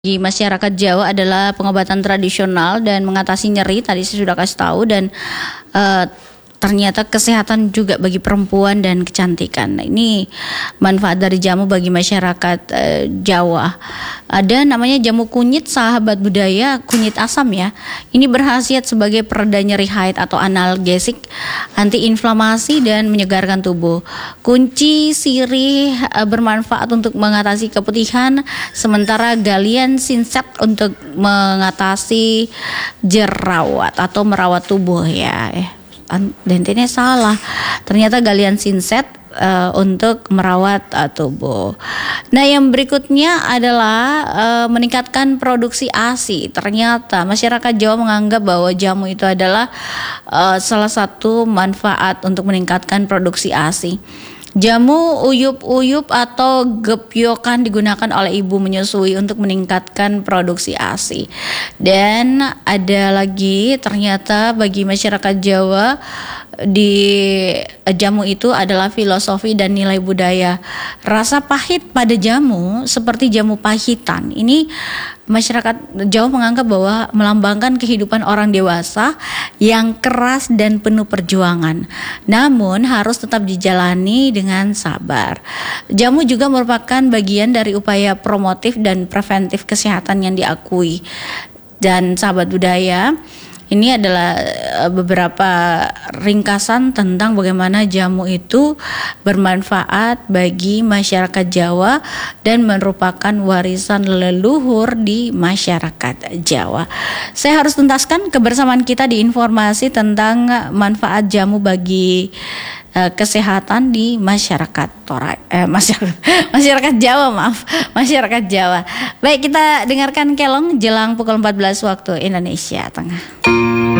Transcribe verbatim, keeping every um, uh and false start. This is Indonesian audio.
Di masyarakat Jawa adalah pengobatan tradisional dan mengatasi nyeri, tadi saya sudah kasih tahu, dan uh, ternyata kesehatan juga bagi perempuan dan kecantikan. Nah, ini manfaat dari jamu bagi masyarakat uh, Jawa. Ada namanya jamu kunyit sahabat budaya, kunyit asam ya. Ini berkhasiat sebagai pereda nyeri haid atau analgesik, antiinflamasi dan menyegarkan tubuh. Kunci sirih uh, bermanfaat untuk mengatasi keputihan, sementara galian sinset untuk mengatasi jerawat atau merawat tubuh ya. Dentinnya salah. Ternyata galian sinset uh, untuk merawat uh, tubuh. Nah, yang berikutnya adalah uh, meningkatkan produksi A S I. Ternyata masyarakat Jawa menganggap bahwa jamu itu adalah uh, salah satu manfaat untuk meningkatkan produksi A S I. Jamu uyup-uyup atau gepyokan digunakan oleh ibu menyusui untuk meningkatkan produksi A S I. Dan ada lagi ternyata bagi masyarakat Jawa di jamu itu adalah filosofi dan nilai budaya. Rasa pahit pada jamu seperti jamu pahitan. Ini masyarakat Jawa menganggap bahwa melambangkan kehidupan orang dewasa yang keras dan penuh perjuangan. Namun harus tetap dijalani dengan sabar. Jamu juga merupakan bagian dari upaya promotif dan preventif kesehatan yang diakui. Dan sahabat budaya, ini adalah beberapa ringkasan tentang bagaimana jamu itu bermanfaat bagi masyarakat Jawa dan merupakan warisan leluhur di masyarakat Jawa. Saya harus tuntaskan kebersamaan kita di informasi tentang manfaat jamu bagi uh, kesehatan di masyarakat Toraja, eh, masyarakat, masyarakat Jawa maaf, masyarakat Jawa. Baik, kita dengarkan kelong jelang pukul empat belas waktu Indonesia Tengah.